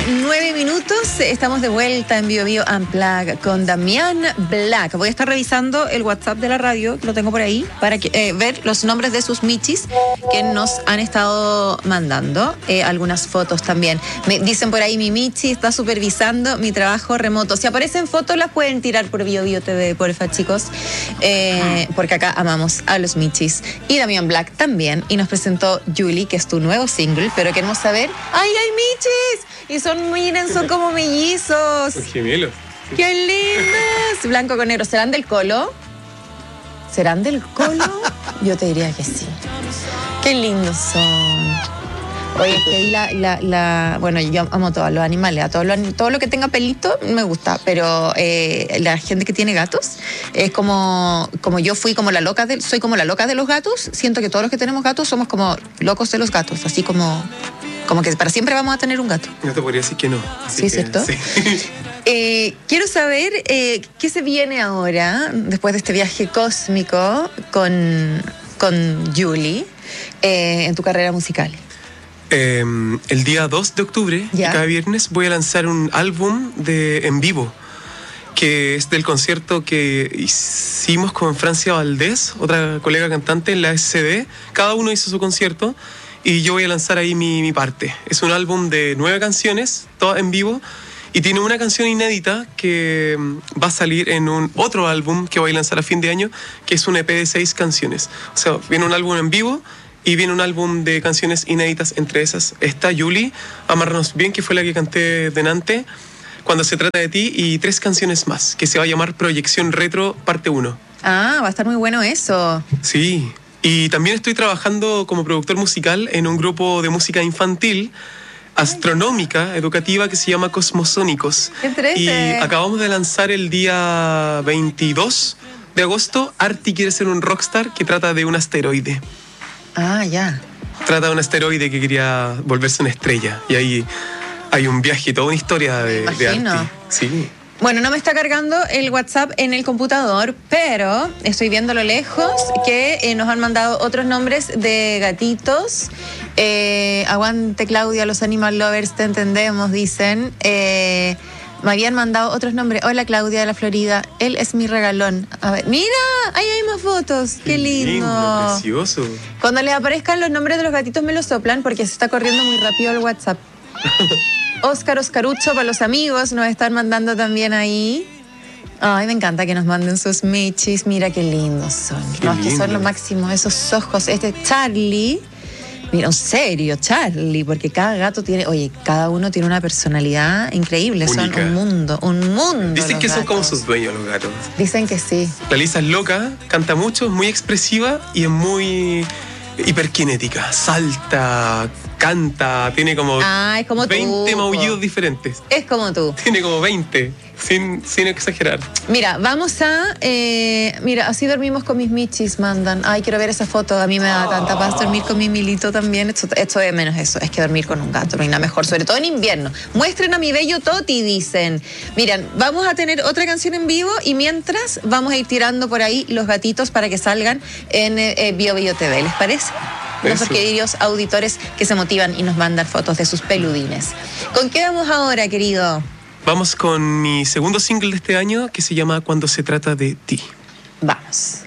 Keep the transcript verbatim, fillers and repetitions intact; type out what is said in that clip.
nueve minutos. Estamos de vuelta en Bio Bio Unplugged con Damián Black. Voy a estar revisando el WhatsApp de la radio, que lo tengo por ahí, para que, eh, ver los nombres de sus michis que nos han estado mandando. Eh, algunas fotos también. Me dicen por ahí, mi michi está supervisando mi trabajo remoto. Si aparecen fotos, las pueden tirar por Bio Bio T V, porfa, chicos. Eh, porque acá amamos a los michis. Y Damián Black también. Y nos presentó Julie, que es tu nuevo single, pero queremos saber... ¡Ay, hay michis! Y son, miren, son como mellizos. Son gemelos. ¡Qué lindos! Blanco con negro. ¿Serán del Colo? ¿Serán del Colo? Yo te diría que sí. ¡Qué lindos son! Oye, que la, la, la, bueno, yo amo a todos los animales, a todo lo, todo lo que tenga pelito me gusta, pero eh, la gente que tiene gatos es como, como yo fui como la loca de, soy como la loca de los gatos. Siento que todos los que tenemos gatos somos como locos de los gatos, así como, como que para siempre vamos a tener un gato. No te podría decir que no. Sí, que, ¿cierto? Sí. Eh, quiero saber eh, qué se viene ahora, después de este viaje cósmico con, con Julie, eh, en tu carrera musical. Eh, el día dos de octubre, ¿Ya? cada viernes, voy a lanzar un álbum de, en vivo, que es del concierto que hicimos con Francia Valdés, otra colega cantante en la S C D. Cada uno hizo su concierto y yo voy a lanzar ahí mi, mi parte. Es un álbum de nueve canciones, todas en vivo, y tiene una canción inédita que va a salir en un otro álbum que voy a lanzar a fin de año, que es un E P de seis canciones. O sea, viene un álbum en vivo y viene un álbum de canciones inéditas. Entre esas está Julie, Amarnos Bien, que fue la que canté delante, Cuando se trata de ti, y tres canciones más, que se va a llamar Proyección Retro Parte uno. Ah, va a estar muy bueno eso. Sí, y también estoy trabajando como productor musical en un grupo de música infantil, astronómica, educativa, que se llama Cosmosónicos. Y acabamos de lanzar el día veintidós de agosto Arti quiere ser un rockstar, que trata de un asteroide. Ah, ya. Trata de un asteroide que quería volverse una estrella. Y ahí hay un viaje, toda una historia de, de Arti. Sí. Bueno, no me está cargando el WhatsApp en el computador, pero estoy viendo a lo lejos que eh, nos han mandado otros nombres de gatitos. Eh, aguante, Claudia, los animal lovers, te entendemos, dicen. Eh... Me habían mandado otros nombres. Hola, Claudia de la Florida. Él es mi regalón. A ver, mira, ahí hay más fotos. Qué, Qué lindo. lindo. Precioso. Cuando les aparezcan los nombres de los gatitos me los soplan porque se está corriendo muy rápido el WhatsApp. Oscar Oscarucho para los amigos nos están mandando también ahí. Ay, me encanta que nos manden sus michis. Mira qué lindos son. Qué no, lindo. que son los máximos. Esos ojos. Este Charlie. Mira, en serio, Charlie, porque cada gato tiene, oye, cada uno tiene una personalidad increíble. Única. Son un mundo, un mundo. Dicen que gatos. son como sus dueños los gatos. Dicen que sí. La Lisa es loca, canta mucho, es muy expresiva y es muy hiperkinética. Salta, canta, tiene como, ah, es como veinte tú, maullidos diferentes. Es como tú. Tiene como veinte, sin, sin exagerar. Mira, vamos a... Eh, mira, así dormimos con mis michis, mandan. Ay, quiero ver esa foto. A mí me da tanta paz dormir con mi milito también. Esto, esto de menos eso. Es que dormir con un gato no hay nada mejor, sobre todo en invierno. Muestren a mi bello Toti, dicen. Miren, vamos a tener otra canción en vivo y mientras vamos a ir tirando por ahí los gatitos para que salgan en eh, Bio Bio T V. ¿Les parece? Nuestros queridos auditores que se motivan y nos mandan fotos de sus peludines. ¿Con qué vamos ahora, querido? Vamos con mi segundo single de este año, que se llama Cuando se trata de ti. Vamos.